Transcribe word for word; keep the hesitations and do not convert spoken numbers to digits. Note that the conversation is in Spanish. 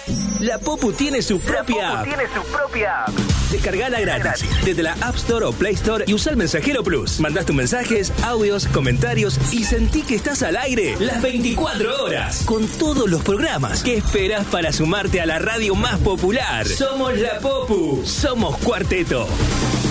La Popu tiene su propia app. Tiene su propia app. Descargala gratis desde la App Store o Play Store y usa el Mensajero Plus. Mandás tus mensajes, audios, comentarios y sentí que estás al aire las veinticuatro horas con todos los programas. ¿Qué esperas para sumarte a la radio más popular? Somos la Popu, somos Cuarteto.